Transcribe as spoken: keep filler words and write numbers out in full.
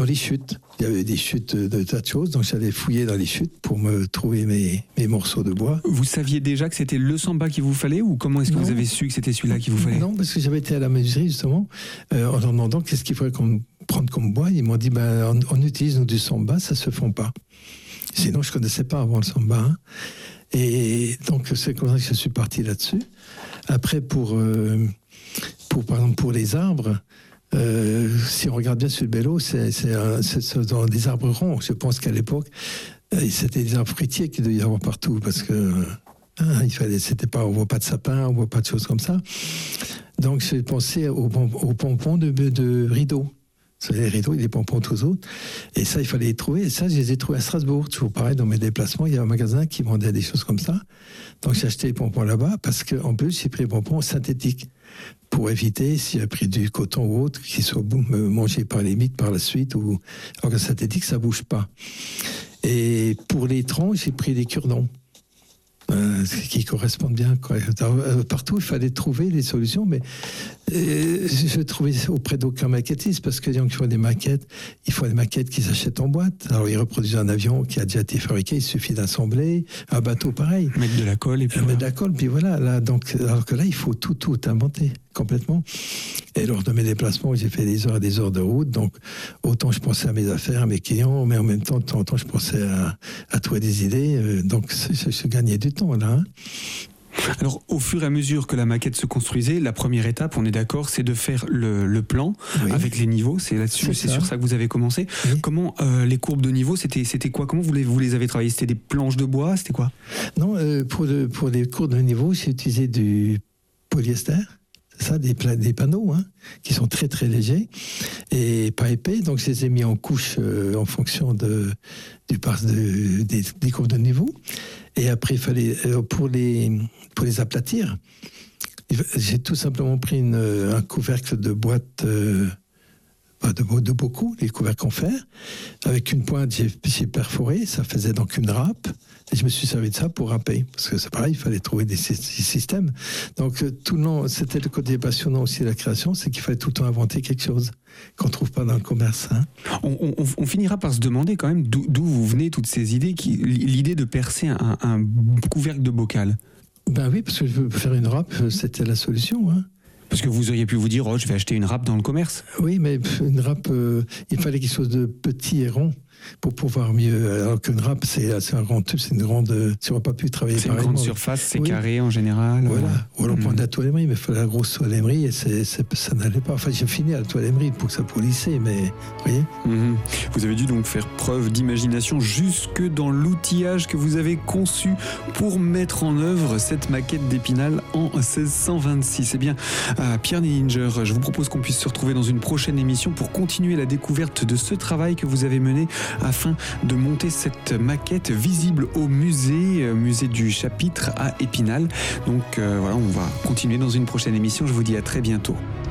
dans les chutes. Il y avait des chutes de tas de choses, donc j'allais fouiller dans les chutes pour me trouver mes, mes morceaux de bois. Vous saviez déjà que c'était le samba qu'il vous fallait, ou comment est-ce que non. vous avez su que c'était celui-là qu'il vous fallait? Non, parce que j'avais été à la menuiserie justement, euh, en leur demandant qu'est-ce qu'il faudrait qu'on prenne comme bois. Ils m'ont dit, ben, on, on utilise nous, du samba, ça se fond pas. Sinon, je ne connaissais pas avant le samba. Hein. Et donc, c'est comme ça que je suis parti là-dessus. Après, pour, euh, pour, par exemple, pour les arbres, euh, si on regarde bien sur le Bello, c'est, c'est, un, c'est, c'est dans des arbres ronds. Je pense qu'à l'époque, euh, c'était des arbres fruitiers qu'il devait y avoir partout, parce que hein, il fallait, c'était pas, on voit pas de sapin, on voit pas de choses comme ça. Donc, j'ai pensé aux, aux pompons de, de rideaux. C'est les rideaux et les pompons tous autres. Et ça, il fallait les trouver. Et ça, je les ai trouvés à Strasbourg. Toujours pareil, dans mes déplacements, il y a un magasin qui vendait des choses comme ça. Donc, j'ai acheté les pompons là-bas parce qu'en plus, j'ai pris les pompons synthétiques pour éviter, s'il y a pris du coton ou autre, qu'ils soient mangés par les mites par la suite. Ou... Alors que synthétique, ça bouge pas. Et pour les troncs, j'ai pris des cure-dents. Euh, qui correspondent bien. Quoi. Partout, il fallait trouver des solutions, mais euh, je trouvais auprès d'aucun maquettiste, parce que les gens qui font des maquettes, il faut des maquettes qu'ils achètent en boîte. Alors, ils reproduisent un avion qui a déjà été fabriqué, il suffit d'assembler, un bateau pareil. Mettre de la colle et puis. Mettre voilà. de la colle, puis voilà. Là, donc, alors que là, il faut tout, tout inventer, complètement. Et lors de mes déplacements, j'ai fait des heures et des heures de route, donc autant je pensais à mes affaires, à mes clients, mais en même temps, de temps en temps, je pensais à, à trouver des idées, donc je, je gagnais du temps, là. Hein. Alors, au fur et à mesure que la maquette se construisait, la première étape, on est d'accord, c'est de faire le, le plan oui. avec les niveaux. C'est là-dessus, c'est, c'est sur ça que vous avez commencé. Oui. Comment euh, les courbes de niveau, c'était, c'était quoi? Comment vous les, vous les avez travaillées? C'était des planches de bois? C'était quoi? Non, euh, pour, le, pour les courbes de niveau, j'ai utilisé du polyester. C'est ça, des, des panneaux hein, qui sont très très légers et pas épais. Donc, je les ai mis en couches euh, en fonction de, du par, de, des, des courbes de niveau. Et après, il fallait, pour les, pour les aplatir, j'ai tout simplement pris une, un couvercle de boîte, euh, de, de beaucoup, les couvercles en fer. Avec une pointe, j'ai, j'ai perforé, ça faisait donc une râpe. Et je me suis servi de ça pour râper. Parce que c'est pareil, il fallait trouver des, des systèmes. Donc, tout le long, c'était le côté passionnant aussi de la création, c'est qu'il fallait tout le temps inventer quelque chose qu'on ne trouve pas dans le commerce. Hein. On, on, on finira par se demander quand même d'où, d'où vous venez toutes ces idées, qui, l'idée de percer un, un couvercle de bocal. Ben oui, parce que je veux faire une râpe, c'était la solution. Hein. Parce que vous auriez pu vous dire, oh, je vais acheter une râpe dans le commerce. Oui, mais une râpe, euh, il fallait quelque chose de petit et rond pour pouvoir mieux. Alors qu'une râpe, c'est, c'est un grand tube, c'est une grande. Tu n'aurais pas pu travailler c'est pareil. C'est une grande surface, c'est oui. carré en général. Voilà. Ou alors mmh. prendre la toilemmerie, mais il fallait la grosse toilemmerie et c'est, c'est, ça n'allait pas. Enfin, j'ai fini à la toilemmerie pour que ça polissait, mais vous voyez. Mmh. Vous avez dû donc faire preuve d'imagination jusque dans l'outillage que vous avez conçu pour mettre en œuvre cette maquette d'Épinal en seize cent vingt-six. Eh bien, euh, Pierre Neilinger, je vous propose qu'on puisse se retrouver dans une prochaine émission pour continuer la découverte de ce travail que vous avez mené afin de monter cette maquette visible au musée, euh, musée du Chapitre à Épinal. Donc euh, voilà, on va continuer dans une prochaine émission. Je vous dis à très bientôt.